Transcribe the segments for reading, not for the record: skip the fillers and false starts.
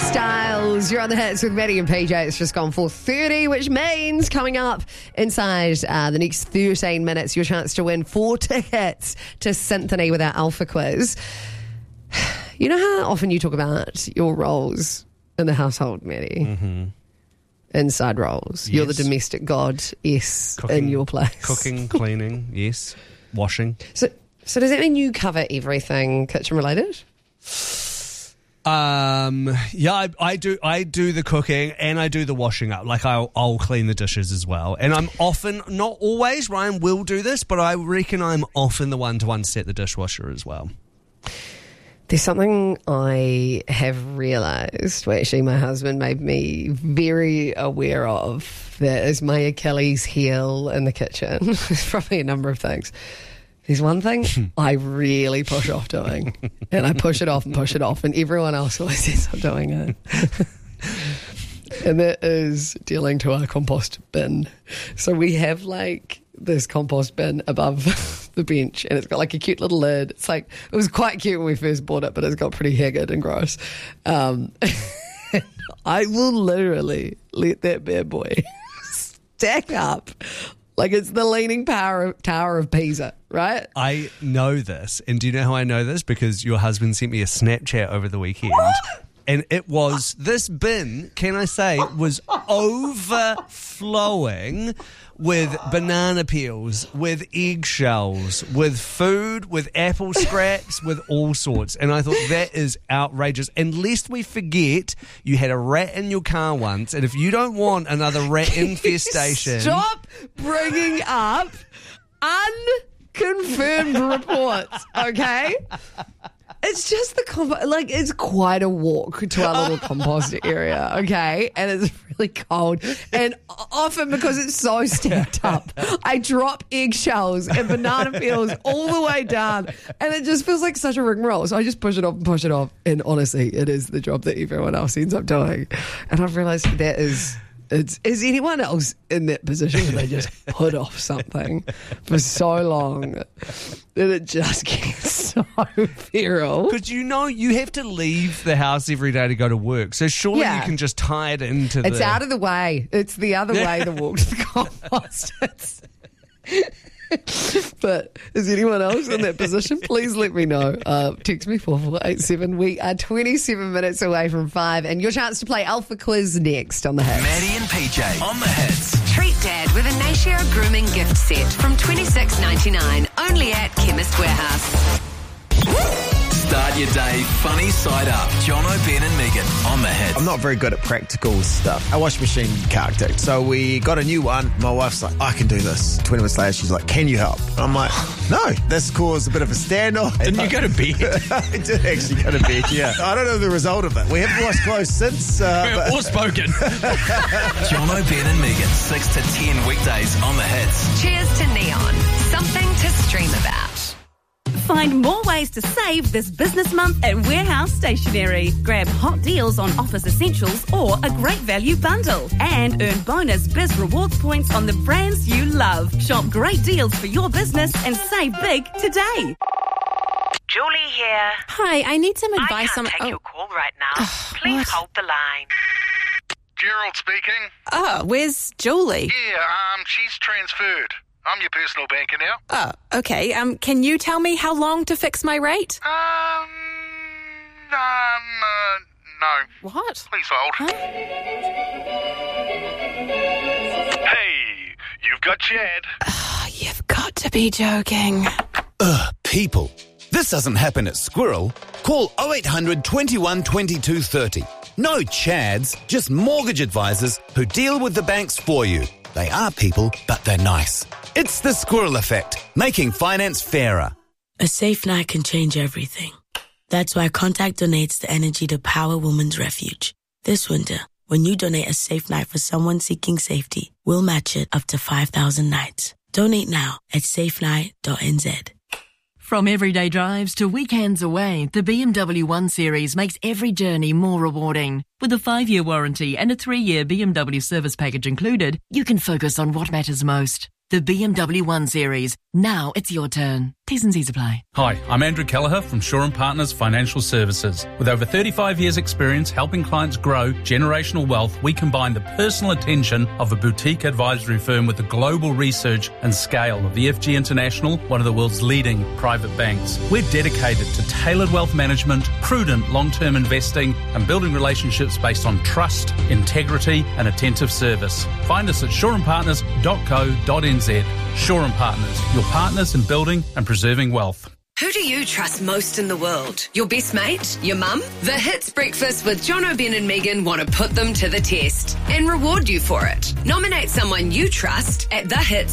Styles, you're on the hits with Maddie and PJ. It's just gone 4:30, which means coming up inside the next 13 minutes, your chance to win 4 tickets to Symphony with our Alpha Quiz. You know how often you talk about your roles in the household, Maddie? Mm-hmm. Inside roles. Yes. You're the domestic god, yes, cooking, in your place. Cooking, cleaning, yes. Washing. So does that mean you cover everything kitchen related? Yeah, I do the cooking and I do the washing up. Like I'll clean the dishes as well. And I'm often, not always, Ryan will do this, but I reckon I'm often the one to unset the dishwasher as well. There's something I have realised, well, actually my husband made me very aware of, that is my Achilles heel in the kitchen. There's probably a number of things. There's one thing I really push off doing, and I push it off, and everyone else always says I'm doing it. And that is dealing to our compost bin. So we have like this compost bin above the bench, and it's got like a cute little lid. It's like, it was quite cute when we first bought it, but it's got pretty haggard and gross. I will literally let that bad boy stack up like it's the Leaning Tower of Pisa, right? I know this, and do you know how I know this? Because your husband sent me a Snapchat over the weekend. And it was, this bin, can I say, was overflowing with banana peels, with eggshells, with food, with apple scraps, with all sorts. And I thought, that is outrageous. And lest we forget, you had a rat in your car once, and if you don't want another rat infestation... Stop bringing up unconfirmed reports, okay? It's just it's quite a walk to our little compost area, okay? And it's really cold. And often, because it's so stacked up, I drop eggshells and banana peels all the way down. And it just feels like such a rigmarole. So I just push it off. And honestly, it is the job that everyone else ends up doing. And I've realised that is anyone else in that position where they just put off something for so long that it just gets so feral? Because you have to leave the house every day to go to work, so surely you can just tie it into It's out of the way. It's the other way, the walk to the compost. But is anyone else in that position? Please let me know. Text me 4487. We are 27 minutes away from 5, and your chance to play Alpha Quiz next on the Hits. Maddie and PJ on the Hits. Treat Dad with a Nashia grooming gift set from $26.99, only at Chemist Warehouse. Start your day funny side up. John O'Brien and Megan on the Hits. I'm not very good at practical stuff. Our washing machine can't do. So we got a new one. My wife's like, I can do this. 20 minutes later, she's like, can you help? I'm like, no. This caused a bit of a standoff. Didn't you go to bed? I did actually go to bed, yeah. I don't know the result of it. We haven't washed clothes since. Or spoken. John O'Brien and Megan, 6 to 10 weekdays on the Hits. Cheers to Neon. Something to stream about. Find more ways to save this business month at Warehouse Stationery. Grab hot deals on office essentials or a great value bundle. And earn bonus Biz Rewards points on the brands you love. Shop great deals for your business and save big today. Julie here. Hi, I need some advice I can't take your call right now. Please hold the line. Gerald speaking. Oh, where's Julie? Yeah, she's transferred. I'm your personal banker now. Oh, okay. Can you tell me how long to fix my rate? No. What? Please hold. Huh? Hey, you've got Chad. Oh, you've got to be joking. People. This doesn't happen at Squirrel. Call 0800 21 22 30. No Chads, just mortgage advisors who deal with the banks for you. They are people, but they're nice. It's the Squirrel Effect, making finance fairer. A safe night can change everything. That's why Contact donates the energy to Power Women's Refuge. This winter, when you donate a safe night for someone seeking safety, we'll match it up to 5,000 nights. Donate now at safenight.nz. From everyday drives to weekends away, the BMW 1 Series makes every journey more rewarding. With a 5-year warranty and a 3-year BMW service package included, you can focus on what matters most. The BMW 1 Series. Now it's your turn. T's and C's apply. Hi, I'm Andrew Kelleher from Shaw & Partners Financial Services. With over 35 years' experience helping clients grow generational wealth, we combine the personal attention of a boutique advisory firm with the global research and scale of the FG International, one of the world's leading private banks. We're dedicated to tailored wealth management, prudent long-term investing, and building relationships based on trust, integrity, and attentive service. Find us at shawandpartners.co.nz. Shaw & Partners, your partners in building and preserving wealth. Who do you trust most in the world? Your best mate? Your mum? The Hits Breakfast with Jono, Ben and Megan want to put them to the test and reward you for it. Nominate someone you trust at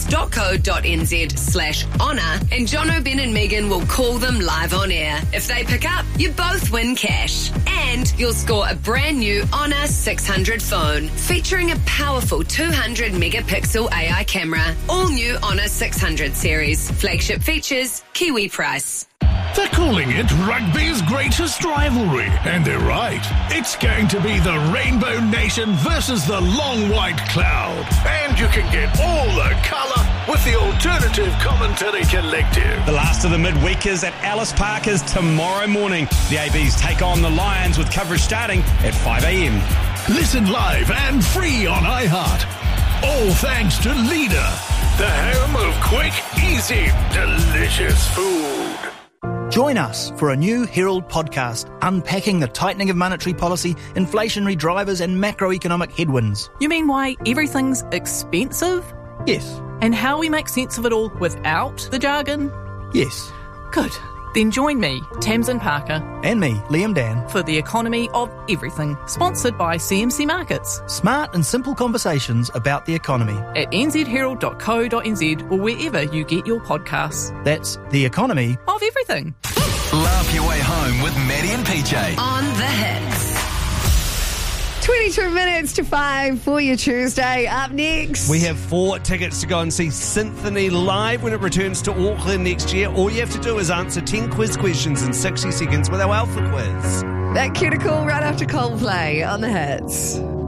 thehits.co.nz/honour and Jono, Ben and Megan will call them live on air. If they pick up, you both win cash. And you'll score a brand new Honour 600 phone featuring a powerful 200 megapixel AI camera. All new Honour 600 series. Flagship features, Kiwi price. They're calling it rugby's greatest rivalry, and they're right. It's going to be the Rainbow Nation versus the Long White Cloud. And you can get all the colour with the Alternative Commentary Collective. The last of the midweekers at Ellis Park is tomorrow morning. The ABs take on the Lions with coverage starting at 5 a.m. Listen live and free on iHeart. All thanks to Leader, the home of quick, easy, delicious food. Join us for a new Herald podcast unpacking the tightening of monetary policy, inflationary drivers and macroeconomic headwinds. You mean why everything's expensive? Yes. And how we make sense of it all without the jargon? Yes. Good. Then join me, Tamsin Parker. And me, Liam Dan. For the economy of everything. Sponsored by CMC Markets. Smart and simple conversations about the economy. At nzherald.co.nz or wherever you get your podcasts. That's the economy of everything. Laugh your way home with Maddie and PJ. On the Hits. 22 minutes to 5 for your Tuesday. Up next, we have 4 tickets to go and see Symphony live when it returns to Auckland next year. All you have to do is answer 10 quiz questions in 60 seconds with our Alpha Quiz. That cuticle right after Coldplay on the Hits.